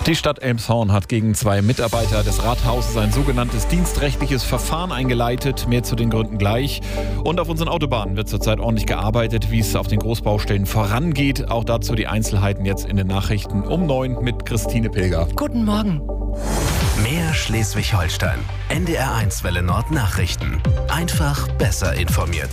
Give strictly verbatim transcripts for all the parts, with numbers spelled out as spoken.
Die Stadt Elmshorn hat gegen zwei Mitarbeiter des Rathauses ein sogenanntes dienstrechtliches Verfahren eingeleitet. Mehr zu den Gründen gleich. Und auf unseren Autobahnen wird zurzeit ordentlich gearbeitet, wie es auf den Großbaustellen vorangeht. Auch dazu die Einzelheiten jetzt in den Nachrichten um neun mit Christine Pilger. Guten Morgen. Mehr Schleswig-Holstein. N D R eins Welle Nord Nachrichten. Einfach besser informiert.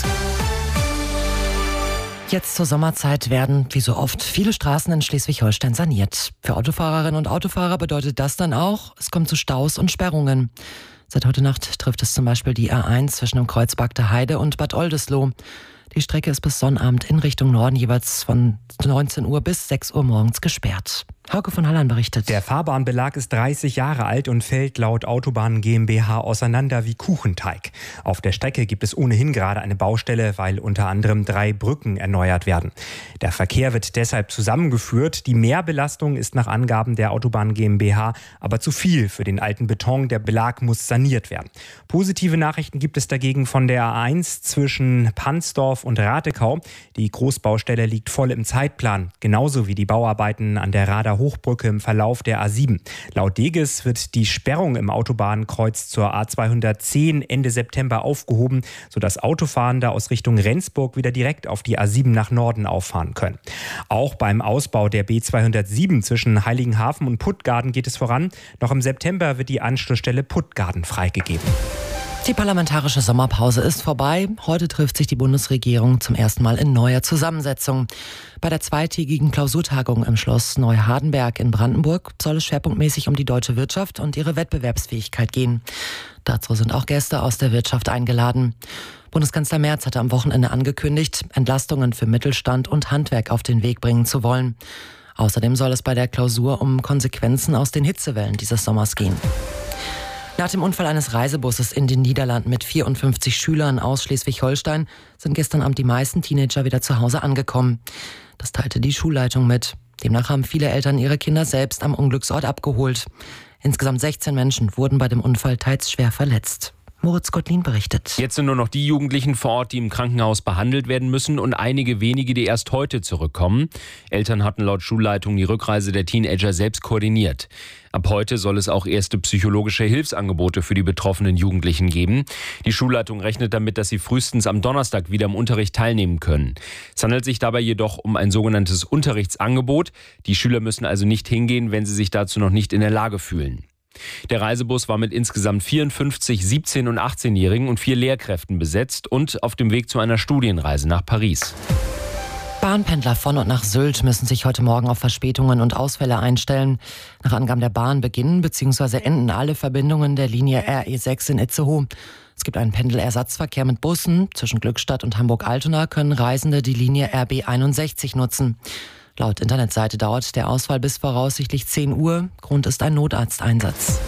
Jetzt zur Sommerzeit werden, wie so oft, viele Straßen in Schleswig-Holstein saniert. Für Autofahrerinnen und Autofahrer bedeutet das dann auch, es kommt zu Staus und Sperrungen. Seit heute Nacht trifft es zum Beispiel die A eins zwischen dem Kreuz Bagde Heide und Bad Oldesloe. Die Strecke ist bis Sonnabend in Richtung Norden jeweils von neunzehn Uhr bis sechs Uhr morgens gesperrt. Hauke von Hallern berichtet. Der Fahrbahnbelag ist dreißig Jahre alt und fällt laut Autobahnen GmbH auseinander wie Kuchenteig. Auf der Strecke gibt es ohnehin gerade eine Baustelle, weil unter anderem drei Brücken erneuert werden. Der Verkehr wird deshalb zusammengeführt. Die Mehrbelastung ist nach Angaben der Autobahn GmbH aber zu viel für den alten Beton. Der Belag muss saniert werden. Positive Nachrichten gibt es dagegen von der A eins zwischen Pansdorf und Ratekau. Die Großbaustelle liegt voll im Zeitplan, genauso wie die Bauarbeiten an der Rader Hochbrücke im Verlauf der A sieben. Laut Deges wird die Sperrung im Autobahnkreuz zur A zweihundertzehn Ende September aufgehoben, sodass Autofahrende aus Richtung Rendsburg wieder direkt auf die A sieben nach Norden auffahren können. Auch beim Ausbau der B zweihundertsieben zwischen Heiligenhafen und Puttgarden geht es voran. Noch im September wird die Anschlussstelle Puttgarden freigegeben. Die parlamentarische Sommerpause ist vorbei. Heute trifft sich die Bundesregierung zum ersten Mal in neuer Zusammensetzung. Bei der zweitägigen Klausurtagung im Schloss Neuhardenberg in Brandenburg soll es schwerpunktmäßig um die deutsche Wirtschaft und ihre Wettbewerbsfähigkeit gehen. Dazu sind auch Gäste aus der Wirtschaft eingeladen. Bundeskanzler Merz hatte am Wochenende angekündigt, Entlastungen für Mittelstand und Handwerk auf den Weg bringen zu wollen. Außerdem soll es bei der Klausur um Konsequenzen aus den Hitzewellen dieses Sommers gehen. Nach dem Unfall eines Reisebusses in den Niederlanden mit vierundfünfzig Schülern aus Schleswig-Holstein sind gestern Abend die meisten Teenager wieder zu Hause angekommen. Das teilte die Schulleitung mit. Demnach haben viele Eltern ihre Kinder selbst am Unglücksort abgeholt. Insgesamt sechzehn Menschen wurden bei dem Unfall teils schwer verletzt. Moritz Gottlin berichtet. Jetzt sind nur noch die Jugendlichen vor Ort, die im Krankenhaus behandelt werden müssen und einige wenige, die erst heute zurückkommen. Eltern hatten laut Schulleitung die Rückreise der Teenager selbst koordiniert. Ab heute soll es auch erste psychologische Hilfsangebote für die betroffenen Jugendlichen geben. Die Schulleitung rechnet damit, dass sie frühestens am Donnerstag wieder am Unterricht teilnehmen können. Es handelt sich dabei jedoch um ein sogenanntes Unterrichtsangebot. Die Schüler müssen also nicht hingehen, wenn sie sich dazu noch nicht in der Lage fühlen. Der Reisebus war mit insgesamt vierundfünfzig siebzehn- und achtzehnjährigen und vier Lehrkräften besetzt und auf dem Weg zu einer Studienreise nach Paris. Bahnpendler von und nach Sylt müssen sich heute Morgen auf Verspätungen und Ausfälle einstellen. Nach Angaben der Bahn beginnen bzw. enden alle Verbindungen der Linie R E sechs in Itzehoe. Es gibt einen Pendelersatzverkehr mit Bussen. Zwischen Glückstadt und Hamburg-Altona können Reisende die Linie R B einundsechzig nutzen. Laut Internetseite dauert der Ausfall bis voraussichtlich zehn Uhr. Grund ist ein Notarzteinsatz.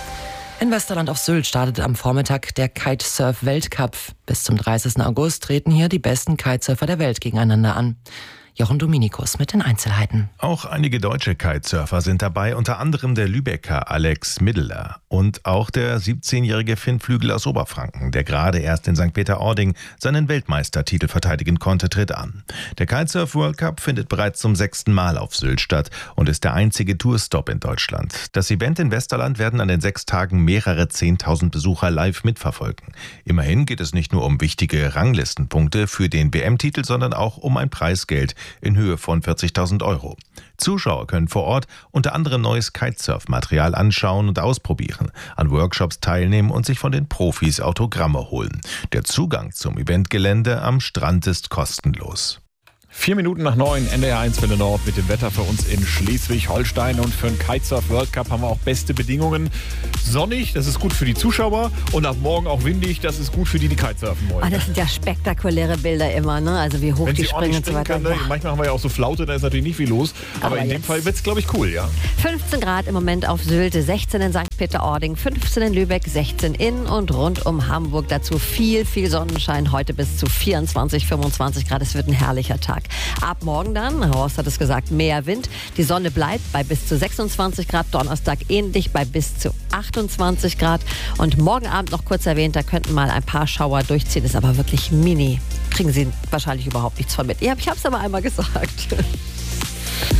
In Westerland auf Sylt startet am Vormittag der Kitesurf-Weltcup. Bis zum dreißigsten August treten hier die besten Kitesurfer der Welt gegeneinander an. Jochen Dominikus mit den Einzelheiten. Auch einige deutsche Kitesurfer sind dabei, unter anderem der Lübecker Alex Middeler und auch der siebzehnjährige Finn Flügel aus Oberfranken, der gerade erst in Sankt Peter-Ording seinen Weltmeistertitel verteidigen konnte, tritt an. Der Kitesurf World Cup findet bereits zum sechsten Mal auf Sylt statt und ist der einzige Tourstop in Deutschland. Das Event in Westerland werden an den sechs Tagen mehrere zehntausend Besucher live mitverfolgen. Immerhin geht es nicht nur um wichtige Ranglistenpunkte für den W M-Titel, sondern auch um ein Preisgeld in Höhe von vierzigtausend Euro. Zuschauer können vor Ort unter anderem neues Kitesurf-Material anschauen und ausprobieren, an Workshops teilnehmen und sich von den Profis Autogramme holen. Der Zugang zum Eventgelände am Strand ist kostenlos. Vier Minuten nach neun, N D R eins Welle Nord mit dem Wetter für uns in Schleswig-Holstein. Und für den Kitesurf World Cup haben wir auch beste Bedingungen. Sonnig, das ist gut für die Zuschauer. Und ab morgen auch windig, das ist gut für die, die Kitesurfen wollen. Oh, das sind ja spektakuläre Bilder immer, ne? Also wie hoch Wenn die sie springen und so weiter. Kann, ne? Ja. Manchmal haben wir ja auch so Flaute, da ist natürlich nicht viel los. Aber, Aber in jetzt. dem Fall wird es, glaube ich, cool, ja. fünfzehn Grad im Moment auf Sylt, sechzehn in Sankt Peter-Ording, fünfzehn in Lübeck, sechzehn in und rund um Hamburg. Dazu viel, viel Sonnenschein. Heute bis zu vierundzwanzig, fünfundzwanzig Grad. Es wird ein herrlicher Tag. Ab morgen dann, Horst hat es gesagt, mehr Wind. Die Sonne bleibt bei bis zu sechsundzwanzig Grad. Donnerstag ähnlich bei bis zu achtundzwanzig Grad. Und morgen Abend noch kurz erwähnt, da könnten mal ein paar Schauer durchziehen. Ist aber wirklich mini. Kriegen Sie wahrscheinlich überhaupt nichts von mit. Ich habe es aber einmal gesagt.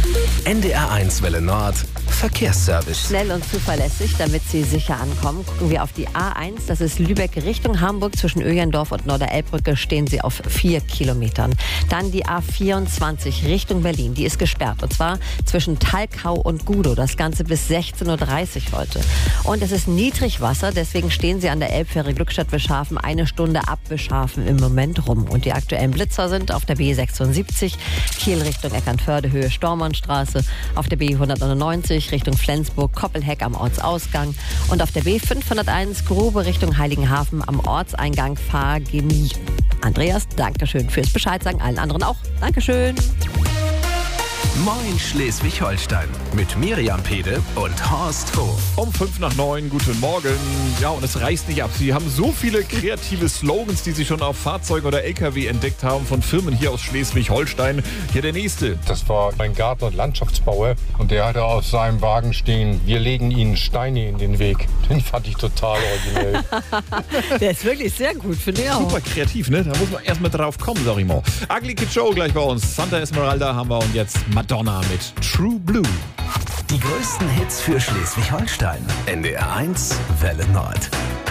N D R eins Welle Nord Verkehrsservice. Schnell und zuverlässig, damit Sie sicher ankommen, gucken wir auf die A eins. Das ist Lübeck Richtung Hamburg. Zwischen Öjendorf und Norderelbbrücke stehen Sie auf vier Kilometern. Dann die A vierundzwanzig Richtung Berlin. Die ist gesperrt. Und zwar zwischen Talkau und Gudow. Das Ganze bis sechzehn Uhr dreißig heute. Und es ist Niedrigwasser. Deswegen stehen Sie an der Elbfähre Glückstadt-Wischhafen eine Stunde ab Wischhafen im Moment rum. Und die aktuellen Blitzer sind auf der B sechsundsiebzig Kiel Richtung Eckernförde, Höhe Stormannstraße. Auf der B hundertneunundneunzig Richtung Flensburg, Koppelheck am Ortsausgang. Und auf der B fünfhunderteins Grube Richtung Heiligenhafen am Ortseingang Fahrgenie. Andreas, Dankeschön fürs Bescheid sagen. Allen anderen auch. Dankeschön. Moin Schleswig-Holstein mit Miriam Pede und Horst Voh. Um fünf nach neun, guten Morgen. Ja, und es reißt nicht ab. Sie haben so viele kreative Slogans, die Sie schon auf Fahrzeugen oder L K W entdeckt haben von Firmen hier aus Schleswig-Holstein. Hier der nächste. Das war ein Garten- und Landschaftsbauer und der hatte auf seinem Wagen stehen, wir legen Ihnen Steine in den Weg. Den fand ich total originell. Der ist wirklich sehr gut, finde ich auch. Super kreativ, ne? Da muss man erst mal drauf kommen, sag ich mal. Ugly Kid Joe gleich bei uns. Santa Esmeralda haben wir und jetzt Madonna mit True Blue. Die größten Hits für Schleswig-Holstein. N D R eins Welle Nord.